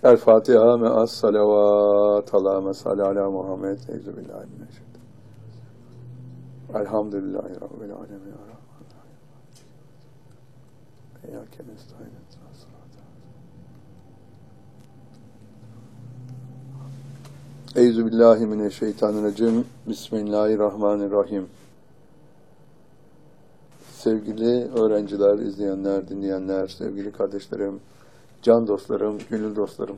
El Fatiha me as salavat Allahümme salli ala Muhammed Euzubillahimineşşeytanirracim. Elhamdülillahi Rabbil alemin. Ya Rahman Rahim. İyyâke nestaîn. Euzubillahimineşşeytanirracim. Bismillahirrahmanirrahim. Sevgili öğrenciler, izleyenler, dinleyenler, sevgili kardeşlerim, can dostlarım, gönül dostlarım.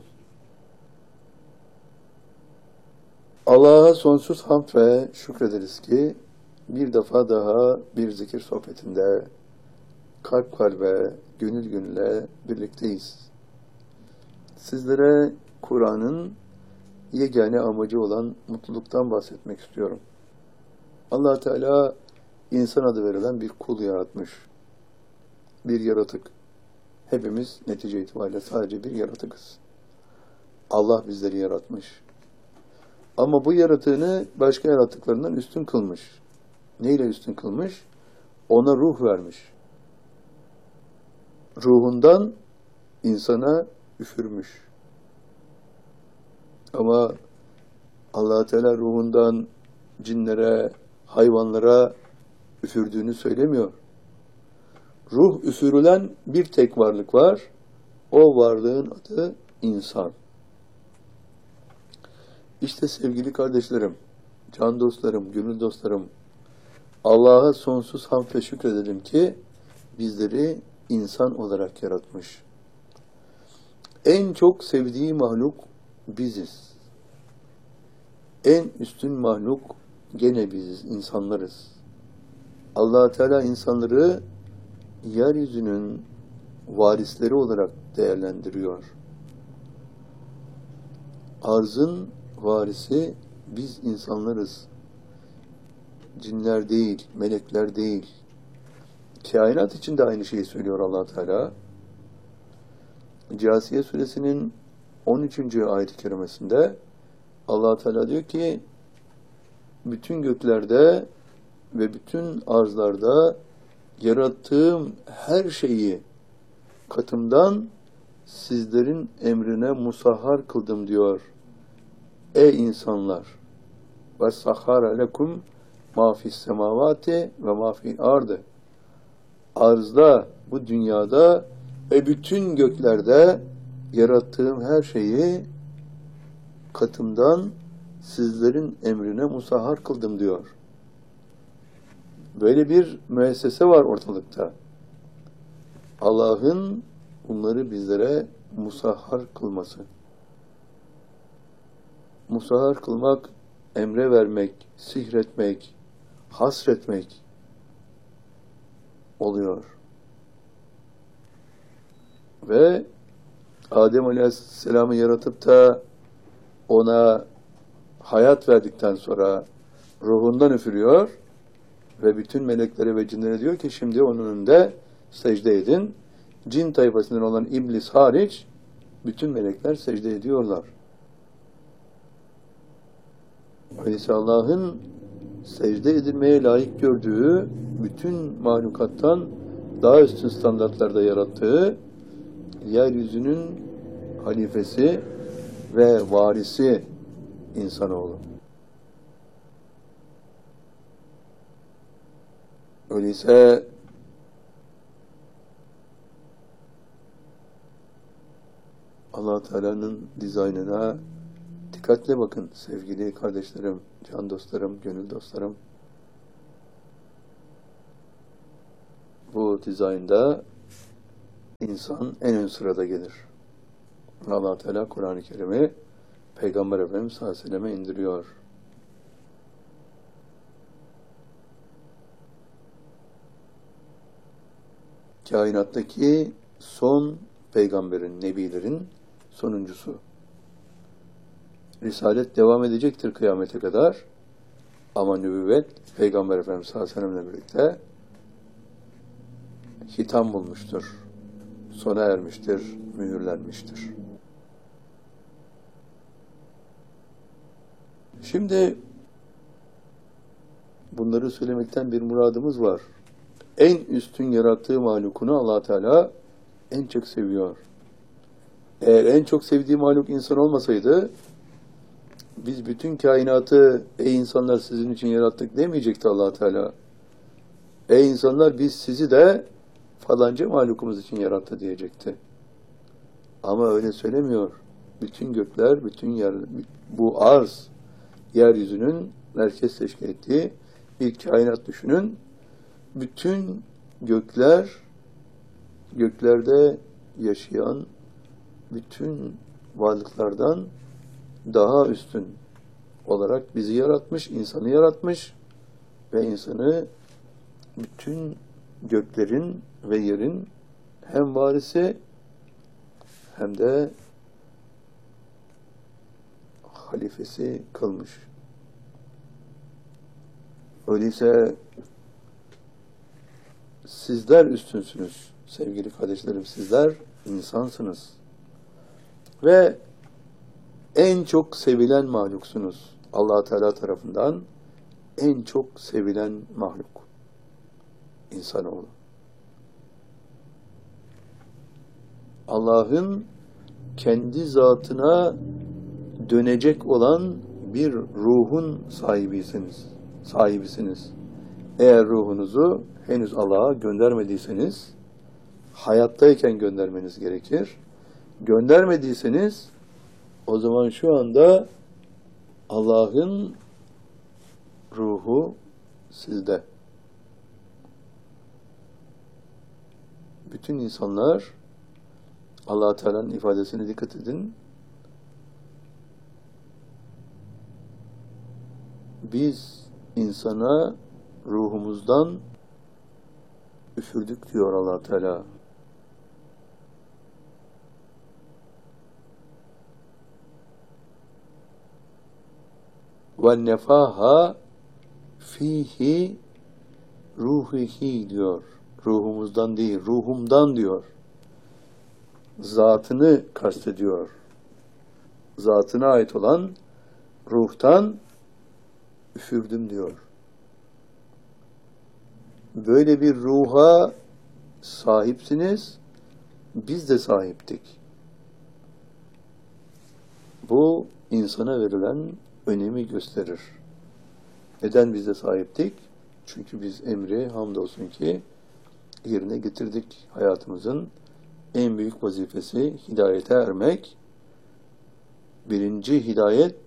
Allah'a sonsuz hamd ve şükrederiz ki bir defa daha bir zikir sohbetinde kalp kalbe, gönül gönüle birlikteyiz. Sizlere Kur'an'ın yegane amacı olan mutluluktan bahsetmek istiyorum. Allah Teala insan adı verilen bir kul yaratmış. Bir yaratık. Hepimiz netice itibariyle sadece bir yaratıkız. Allah bizleri yaratmış. Ama bu yaratığını başka yaratıklarından üstün kılmış. Neyle üstün kılmış? Ona ruh vermiş. Ruhundan insana üfürmüş. Ama Allah Teala ruhundan cinlere, hayvanlara üfürdüğünü söylemiyor. Ruh üfürülen bir tek varlık var. O varlığın adı insan. İşte sevgili kardeşlerim, can dostlarım, gönül dostlarım, Allah'a sonsuz hamd ve şükredelim ki bizleri insan olarak yaratmış. En çok sevdiği mahluk biziz. En üstün mahluk gene biziz, insanlarız. Allah Teala insanları yeryüzünün varisleri olarak değerlendiriyor. Arzın varisi biz insanlarız. Cinler değil, melekler değil. Kainat için de aynı şeyi söylüyor Allah Teala. Câsiye suresinin 13. ayet-i kerimesinde Allah Teala diyor ki bütün göklerde ve bütün arzlarda yarattığım her şeyi katımdan sizlerin emrine musahhar kıldım diyor. Ey insanlar! Ve sahhara lekum ma fis semavati ve ma fil ardı. Arzda, bu dünyada ve bütün göklerde yarattığım her şeyi katımdan sizlerin emrine musahhar kıldım diyor. Böyle bir müessese var ortalıkta. Allah'ın bunları bizlere musahhar kılması. Musahhar kılmak, emre vermek, sihretmek, hasretmek oluyor. Ve Adem Aleyhisselam'ı yaratıp da ona hayat verdikten sonra ruhundan üfürüyor ve bütün meleklere ve cinlere diyor ki şimdi onun önünde secde edin. Cin tayfasından olan iblis hariç bütün melekler secde ediyorlar. Öyleyse Allah'ın secde edilmeye layık gördüğü bütün mahlukattan daha üstün standartlarda yarattığı yeryüzünün halifesi ve varisi insanoğlu. Öyleyse Allah Teala'nın dizaynına dikkatle bakın sevgili kardeşlerim, can dostlarım, gönül dostlarım. Bu dizaynda insan en ön sırada gelir. Allah Teala Kur'an-ı Kerim'i Peygamber Efendimiz sallallahu aleyhi ve selleme indiriyor. Kainattaki son peygamberin, nebilerin sonuncusu. Risalet devam edecektir kıyamete kadar. Ama nübüvvet Peygamber Efendimiz sallallahu aleyhi ve sellem'le birlikte hitam bulmuştur. Sona ermiştir, mühürlenmiştir. Şimdi bunları söylemekten bir muradımız var. En üstün yarattığı mahlukunu Allah Teala en çok seviyor. Eğer en çok sevdiği mahluk insan olmasaydı, biz bütün kainatı ey insanlar sizin için yarattık demeyecekti Allah Teala. Ey insanlar biz sizi de falanca mahlukumuz için yarattı diyecekti. Ama öyle söylemiyor. Bütün gökler, bütün yer, bu arz, yeryüzünün merkez teşkil ettiği bir kainat düşünün. Bütün gökler, göklerde yaşayan bütün varlıklardan daha üstün olarak bizi yaratmış, insanı yaratmış ve insanı bütün göklerin ve yerin hem varisi hem de halifesi kılmış. Öyleyse sizler üstünsünüz sevgili kardeşlerim, sizler insansınız ve en çok sevilen mahluksunuz. Allah Teala tarafından en çok sevilen mahluk insanoğlu. Allah'ın kendi zatına dönecek olan bir ruhun sahibisiniz. Eğer ruhunuzu henüz Allah'a göndermediyseniz, hayattayken göndermeniz gerekir. Göndermediyseniz, o zaman şu anda Allah'ın ruhu sizde. Bütün insanlar, Allah Teala'nın ifadesine dikkat edin. Biz insana ruhumuzdan üfürdük diyor Allah Teala. Ve nefaha fihi ruhihi diyor. Ruhumuzdan değil, ruhumdan diyor. Zatını kastediyor. Zatına ait olan ruhtan üfürdüm diyor. Böyle bir ruha sahipsiniz, biz de sahiptik. Bu insana verilen önemi gösterir. Neden biz de sahiptik? Çünkü biz emri hamdolsun ki yerine getirdik. Hayatımızın en büyük vazifesi hidayete ermek. Birinci hidayet,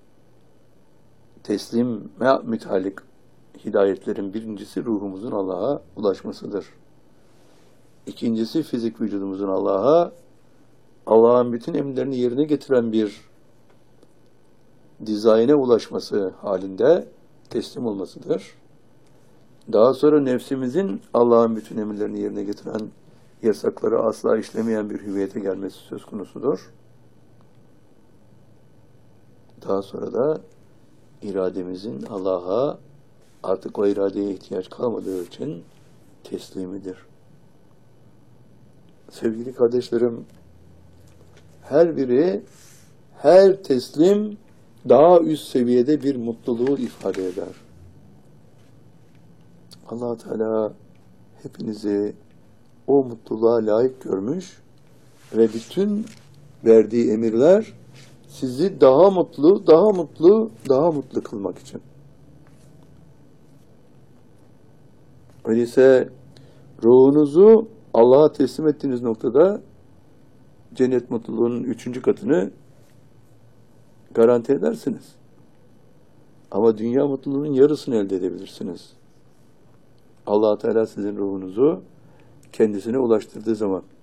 teslime müteallik hidayetlerin birincisi ruhumuzun Allah'a ulaşmasıdır. İkincisi fizik vücudumuzun Allah'ın bütün emirlerini yerine getiren bir dizayne ulaşması halinde teslim olmasıdır. Daha sonra nefsimizin Allah'ın bütün emirlerini yerine getiren, yasakları asla işlemeyen bir hüviyete gelmesi söz konusudur. Daha sonra da irademizin Allah'a artık o iradeye ihtiyaç kalmadığı için teslimidir. Sevgili kardeşlerim, her teslim daha üst seviyede bir mutluluğu ifade eder. Allah Teala hepinizi o mutluluğa layık görmüş ve bütün verdiği emirler sizi daha mutlu kılmak için. Öyleyse ruhunuzu Allah'a teslim ettiğiniz noktada cennet mutluluğunun 3. katını garanti edersiniz. Ama dünya mutluluğunun yarısını elde edebilirsiniz. Allah Teala sizin ruhunuzu kendisine ulaştırdığı zaman.